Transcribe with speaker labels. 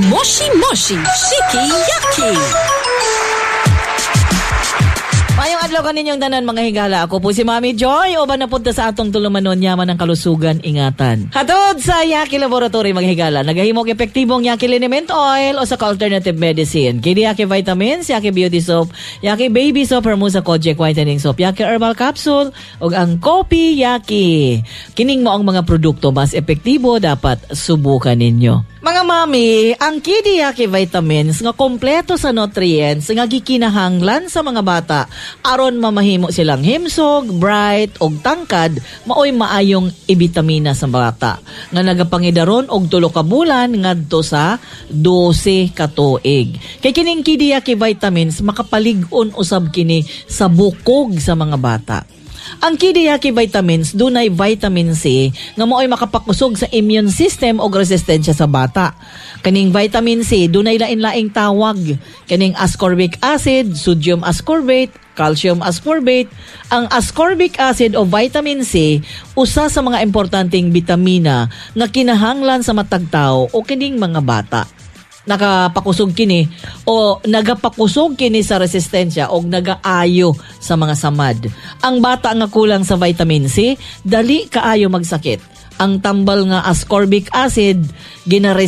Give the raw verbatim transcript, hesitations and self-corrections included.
Speaker 1: Moshi Moshi Shiki Yaki.
Speaker 2: Mayong adlaw kaninyong tanan mga higala. Ako po si Mami Joy. O ba napunta sa atong tulumanon yaman ng kalusugan ingatan. Hatod sa Yaki Laboratory mga higala. Nagahimok epektibong Yaki Liniment Oil o sa alternative medicine. Kini Yaki Vitamins, Yaki Beauty Soap, Yaki Baby Soap, Hermosa Kojic Whitening Soap, Yaki Herbal Capsule, o ang Kopi Yaki. Kining mo ang mga produkto mas epektibo dapat subukan ninyo. Mga mami, ang Kidi Yaki Vitamins nga kompleto sa nutrients nga gikinahanglan sa mga bata aron mamahimo silang himsog, bright og tangkad maoy maayong ibitamina sa bata nga nagapangidaron og tulo ka bulan ngadto sa dose ka tuig. Kay kining Kidi Yaki Vitamins makapalig-on usab kini sa bukog sa mga bata. Ang Kidi Yaki Vitamins dunay vitamin C nga maoy makapakusog sa immune system og resistensya sa bata. Kaning vitamin C dunay lain-laing tawag. Kaning ascorbic acid, sodium ascorbate, calcium ascorbate. Ang ascorbic acid o vitamin C usa sa mga importanteng bitamina nga kinahanglan sa matag tawo o kining mga bata. Nakapakusog kini o nagapakusog kini sa resistensya o nagaayo sa mga samad. Ang bata nga kulang sa vitamin C, dali kaayo magsakit. Ang tambal nga ascorbic acid, ginares